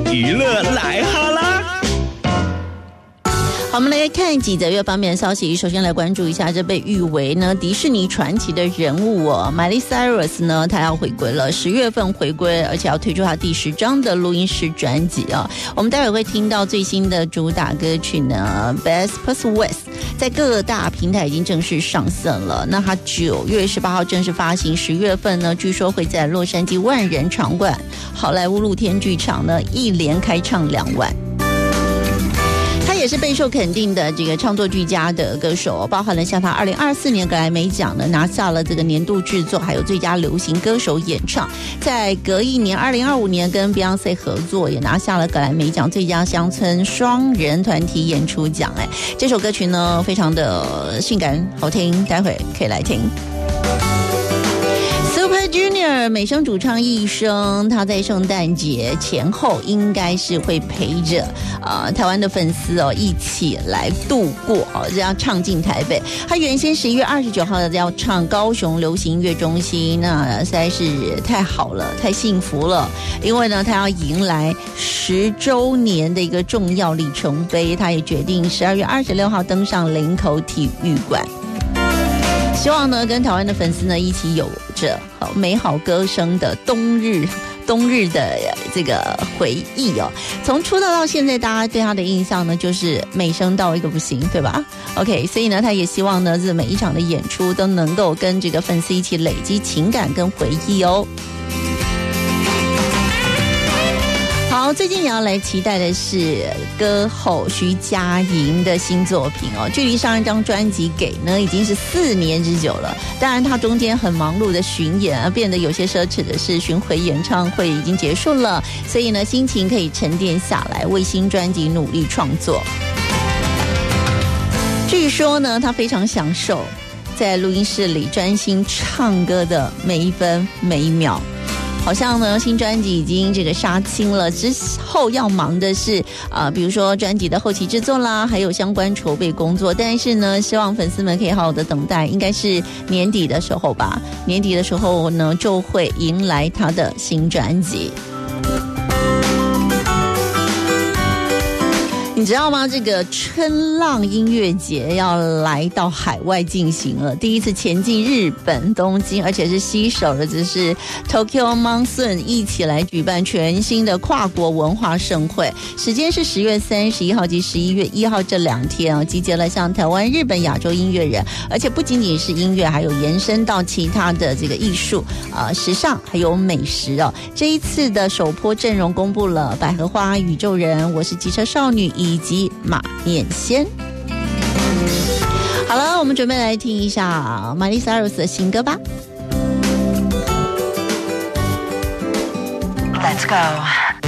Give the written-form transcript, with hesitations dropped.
娱乐来哈啦。 好，我们来看几则乐方面的消息。首先来关注一下这被誉为呢迪士尼传奇的人物哦，Miley Cyrus 呢，她要回归了，10月份回归，而且要推出她第10张的录音室专辑啊。我们待会会听到最新的主打歌曲呢 Best Plus West， 在各大平台已经正式上线了。那她9月18号正式发行，10月份呢，据说会在洛杉矶万人场馆、好莱坞露天剧场呢一连开唱2晚。他也是备受肯定的这个创作俱佳的歌手，包含了像他2024年格莱美奖呢拿下了这个年度制作，还有最佳流行歌手演唱。在隔一年2025年跟 Beyonce 合作，也拿下了格莱美奖最佳乡村双人团体演出奖。这首歌曲呢非常的性感好听，待会可以来听。Super Junior 美声主唱一生，他在圣诞节前后应该是会陪着台湾的粉丝一起来度过这样唱进台北。他原先11月29号要唱高雄流行音乐中心，那实在是太好了，太幸福了，因为呢他要迎来10周年的一个重要里程碑，他也决定12月26号登上林口体育馆。希望呢跟台湾的粉丝呢一起有着美好歌声的冬日的这个回忆哦。从出道到现在，大家对他的印象呢就是美声到一个不行，对吧 ？OK， 所以呢他也希望呢这每一场的演出都能够跟这个粉丝一起累积情感跟回忆哦。好，最近也要来期待的是歌后徐佳莹的新作品哦。距离上一张专辑《给》呢，已经是4年之久了。当然，她中间很忙碌的巡演变得有些奢侈的是，巡回演唱会已经结束了，所以呢，心情可以沉淀下来，为新专辑努力创作。据说呢，她非常享受在录音室里专心唱歌的每一分每一秒。好像呢，新专辑已经这个杀青了，之后要忙的是比如说专辑的后期制作啦，还有相关筹备工作。但是呢，希望粉丝们可以好好的等待，应该是年底的时候吧。年底的时候呢，就会迎来他的新专辑。你知道吗？这个春浪音乐节要来到海外进行了，第一次前进日本东京，而且是携手的只是 Tokyo Monsoon 一起来举办全新的跨国文化盛会，时间是10月31号及11月1号这2天集结了像台湾、日本、亚洲音乐人，而且不仅仅是音乐，还有延伸到其他的这个艺术时尚还有美食哦。这一次的首波阵容公布了百合花、宇宙人、我是机车少女以及马念先。好了，我们准备来听一下Miley Cyrus的新歌吧。Let's go。